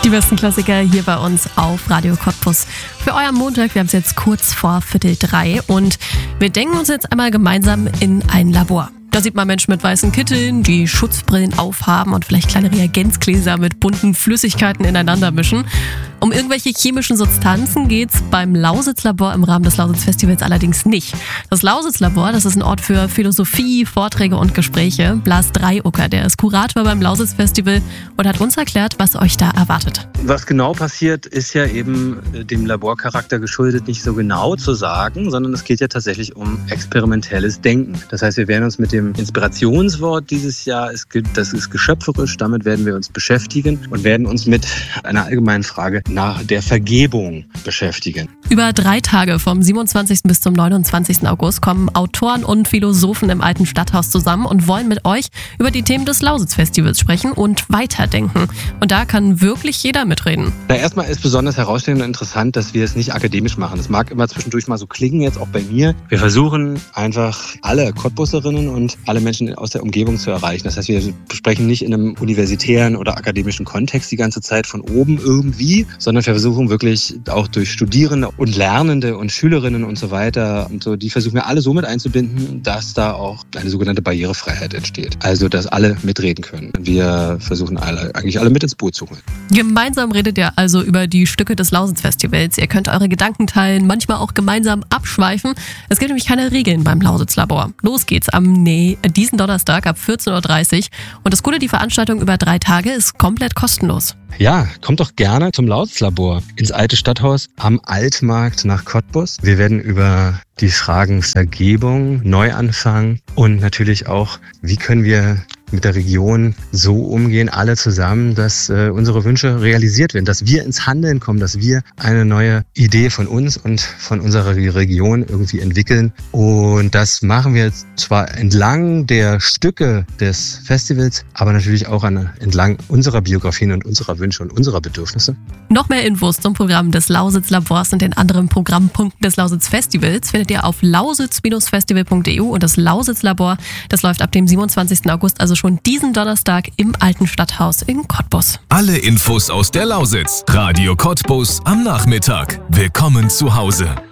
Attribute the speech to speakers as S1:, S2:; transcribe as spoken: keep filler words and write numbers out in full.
S1: Die besten Klassiker hier bei uns auf Radio Cottbus. Für euren Montag, wir haben es jetzt kurz vor Viertel drei und wir denken uns jetzt einmal gemeinsam in ein Labor. Da sieht man Menschen mit weißen Kitteln, die Schutzbrillen aufhaben und vielleicht kleine Reagenzgläser mit bunten Flüssigkeiten ineinander mischen. Um irgendwelche chemischen Substanzen geht's beim Lausitz-Labor im Rahmen des Lausitz-Festivals allerdings nicht. Das Lausitz-Labor, das ist ein Ort für Philosophie, Vorträge und Gespräche. Blas Dreiucker, der ist Kurator beim Lausitz-Festival und hat uns erklärt, was euch da erwartet.
S2: Was genau passiert, ist ja eben dem Laborcharakter geschuldet, nicht so genau zu sagen, sondern es geht ja tatsächlich um experimentelles Denken. Das heißt, wir werden uns mit dem Inspirationswort dieses Jahr, das ist geschöpferisch, damit werden wir uns beschäftigen und werden uns mit einer allgemeinen Frage nach der Vergebung beschäftigen.
S1: Über drei Tage vom siebenundzwanzigsten bis zum neunundzwanzigsten August kommen Autoren und Philosophen im Alten Stadthaus zusammen und wollen mit euch über die Themen des Lausitz-Festivals sprechen und weiterdenken. Und da kann wirklich jeder mitreden.
S2: Na, erstmal ist besonders herausstechend und interessant, dass wir es nicht akademisch machen. Es mag immer zwischendurch mal so klingen, jetzt auch bei mir. Wir versuchen einfach alle Cottbusserinnen und alle Menschen aus der Umgebung zu erreichen. Das heißt, wir sprechen nicht in einem universitären oder akademischen Kontext die ganze Zeit von oben irgendwie, sondern wir versuchen wirklich auch durch Studierende und Lernende und Schülerinnen und so weiter und so, die versuchen wir alle so mit einzubinden, dass da auch eine sogenannte Barrierefreiheit entsteht. Also, dass alle mitreden können. Wir versuchen alle, eigentlich alle mit ins Boot zu holen.
S1: Gemeinsam redet ihr also über die Stücke des Lausitz-Festivals. Ihr könnt eure Gedanken teilen, manchmal auch gemeinsam abschweifen. Es gibt nämlich keine Regeln beim Lausitz-Labor. Los geht's am nee, diesen Donnerstag ab vierzehn Uhr dreißig. Und das Gute, die Veranstaltung über drei Tage ist komplett kostenlos.
S2: Ja, kommt doch gerne zum Lausitz-Labor ins Alte Stadthaus am Altmarkt nach Cottbus. Wir werden über die Fragen Vergebung, Neuanfang und natürlich auch, wie können wir mit der Region so umgehen, alle zusammen, dass äh, unsere Wünsche realisiert werden, dass wir ins Handeln kommen, dass wir eine neue Idee von uns und von unserer Region irgendwie entwickeln. Und das machen wir zwar entlang der Stücke des Festivals, aber natürlich auch an, entlang unserer Biografien und unserer Wünsche und unserer Bedürfnisse.
S1: Noch mehr Infos zum Programm des Lausitz-Labors und den anderen Programmpunkten des Lausitz-Festivals findet ihr auf lausitz Festival punkt e u und das Lausitz-Labor, das läuft ab dem siebenundzwanzigsten August, also schon diesen Donnerstag im Alten Stadthaus in Cottbus.
S3: Alle Infos aus der Lausitz. Radio Cottbus am Nachmittag. Willkommen zu Hause.